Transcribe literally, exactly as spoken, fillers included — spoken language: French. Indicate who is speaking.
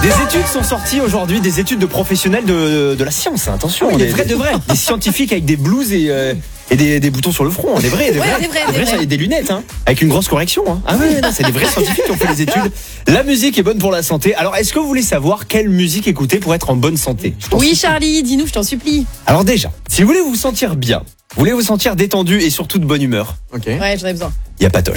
Speaker 1: Des études sont sorties aujourd'hui, des études de professionnels de, de la science, hein, attention.
Speaker 2: Oui,
Speaker 1: des
Speaker 2: des vrais de vrais.
Speaker 1: Des scientifiques avec des blouses et, euh, et des, des boutons sur le front, hein, des vrais, des
Speaker 3: Ouais,
Speaker 1: vrais,
Speaker 3: des vrais,
Speaker 1: des
Speaker 3: des
Speaker 1: vrais,
Speaker 3: vrais.
Speaker 1: et des lunettes, hein, avec une grosse correction. Hein. Ah ouais, non, c'est des vrais scientifiques qui ont fait les études. La musique est bonne pour la santé. Alors, est-ce que vous voulez savoir quelle musique écouter pour être en bonne santé? Je t'en
Speaker 3: Oui,
Speaker 1: supplie.
Speaker 3: Charlie, dis-nous, je t'en supplie.
Speaker 1: Alors déjà, si vous voulez vous sentir bien, vous voulez vous sentir détendu et surtout de bonne humeur,
Speaker 2: Ok.
Speaker 3: Ouais, j'en ai besoin.
Speaker 1: il y a Patoche.